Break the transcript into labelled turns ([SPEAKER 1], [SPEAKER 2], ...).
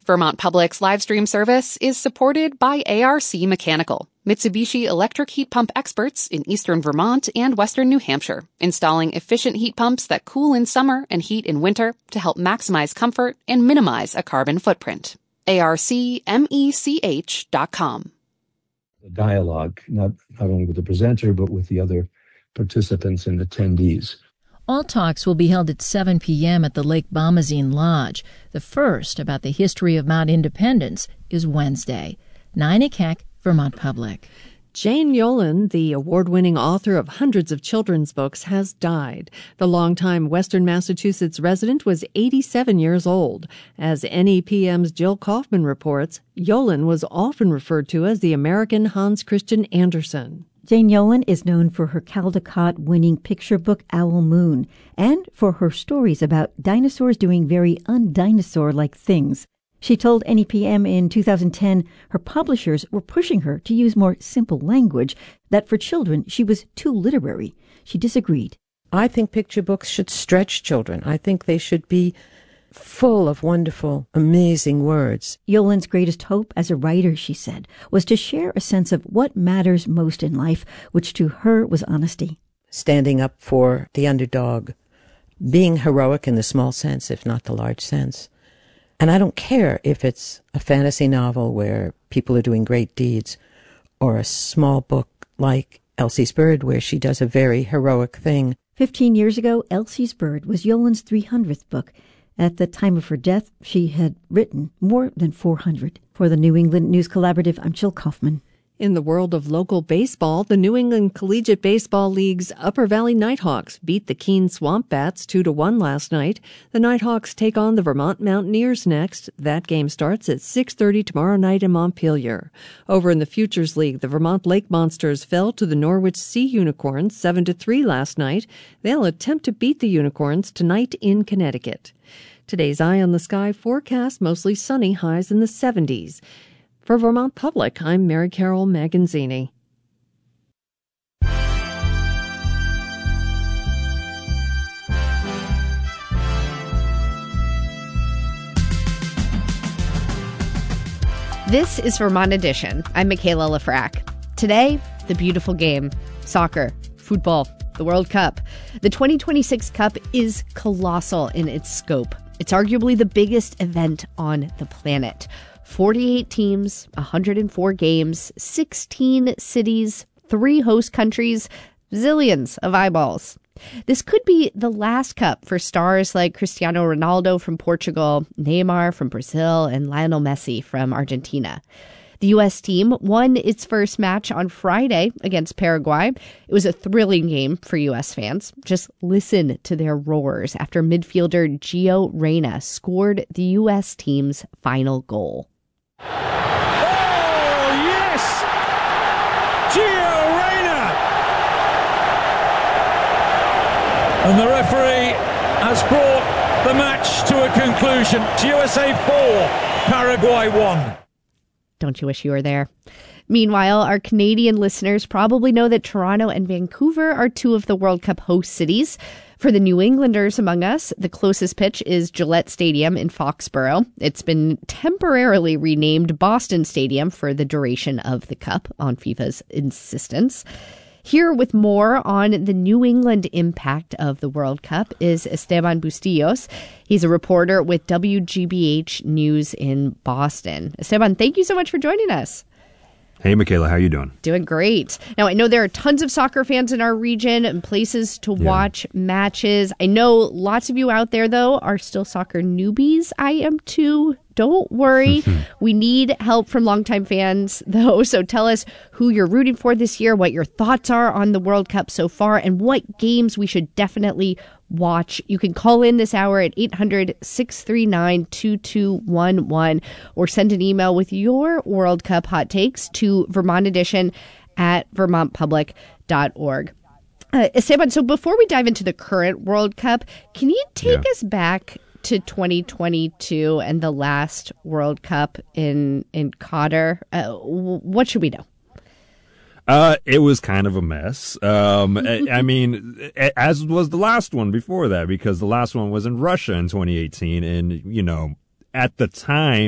[SPEAKER 1] Vermont Public's live stream service is supported by ARC Mechanical, Mitsubishi electric heat pump experts in eastern Vermont and western New Hampshire, installing efficient heat pumps that cool in summer and heat in winter to help maximize comfort and minimize a carbon footprint. ARCMECH.com.
[SPEAKER 2] The dialogue, not only with the presenter, but with the other participants and attendees.
[SPEAKER 3] All talks will be held at 7 p.m. at the Lake Bomazeen Lodge. The first, about the history of Mount Independence, is Wednesday. Nina Keck, Vermont Public.
[SPEAKER 4] Jane Yolen, the award-winning author of hundreds of children's books, has died. The longtime Western Massachusetts resident was 87 years old. As NEPM's Jill Kaufman reports, Yolen was often referred to as the American Hans Christian Andersen.
[SPEAKER 5] Jane Yolen is known for her Caldecott-winning picture book Owl Moon and for her stories about dinosaurs doing very undinosaur-like things. She told NEPM in 2010 her publishers were pushing her to use more simple language, that for children she was too literary. She disagreed.
[SPEAKER 6] I think picture books should stretch children. I think they should be full of wonderful, amazing words.
[SPEAKER 5] Yolen's greatest hope as a writer, she said, was to share a sense of what matters most in life, which to her was honesty.
[SPEAKER 6] Standing up for the underdog, being heroic in the small sense, if not the large sense. And I don't care if it's a fantasy novel where people are doing great deeds, or a small book like Elsie's Bird where she does a very heroic thing.
[SPEAKER 5] 15 years ago, Elsie's Bird was Yolen's 300th book. At the time of her death, she had written more than 400. For the New England News Collaborative, I'm Jill Kaufman.
[SPEAKER 4] In the world of local baseball, the New England Collegiate Baseball League's Upper Valley Nighthawks beat the Keene Swamp Bats 2-1 last night. The Nighthawks take on the Vermont Mountaineers next. That game starts at 6:30 tomorrow night in Montpelier. Over in the Futures League, the Vermont Lake Monsters fell to the Norwich Sea Unicorns 7-3 last night. They'll attempt to beat the Unicorns tonight in Connecticut. Today's Eye on the Sky forecast, mostly sunny, highs in the 70s. For Vermont Public, I'm Mary Carol Maganzini.
[SPEAKER 7] This is Vermont Edition. I'm Michaela Lafrac. Today, the beautiful game, soccer, football, the World Cup. The 2026 Cup is colossal in its scope. It's arguably the biggest event on the planet. 48 teams, 104 games, 16 cities, 3 host countries, zillions of eyeballs. This could be the last cup for stars like Cristiano Ronaldo from Portugal, Neymar from Brazil, and Lionel Messi from Argentina. The U.S. team won its first match on Friday against Paraguay. It was a thrilling game for U.S. fans. Just listen to their roars after midfielder Gio Reyna scored the U.S. team's final goal.
[SPEAKER 8] Oh, yes! Gio Reyna! And the referee has brought the match to a conclusion. USA 4, Paraguay 1.
[SPEAKER 7] Don't you wish you were there? Meanwhile, our Canadian listeners probably know that Toronto and Vancouver are 2 of the World Cup host cities. For the New Englanders among us, the closest pitch is Gillette Stadium in Foxborough. It's been temporarily renamed Boston Stadium for the duration of the Cup on FIFA's insistence. Here with more on the New England impact of the World Cup is Esteban Bustillos. He's a reporter with WGBH News in Boston. Esteban, thank you so much for joining us.
[SPEAKER 9] Hey, Michaela, how you doing?
[SPEAKER 7] Doing great. Now, I know there are tons of soccer fans in our region and places to watch matches. I know lots of you out there, though, are still soccer newbies. I am too. Don't worry. We need help from longtime fans, though. So tell us who you're rooting for this year, what your thoughts are on the World Cup so far, and what games we should definitely watch. You can call in this hour at 800-639-2211 or send an email with your World Cup hot takes to vermontedition@vermontpublic.org. Esteban, so before we dive into the current World Cup, can you take us back to 2022 and the last World Cup in Qatar? What should we know?
[SPEAKER 9] It was kind of a mess. I mean, as was the last one before that, because the last one was in Russia in 2018. And, you know, at the time,